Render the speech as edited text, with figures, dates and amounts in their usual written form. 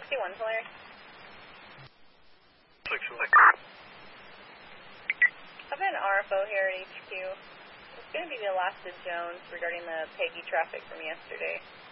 61, Larry. 61. I've got an RFO here at HQ. It's going to be the Alaska Jones regarding the Peggy traffic from yesterday.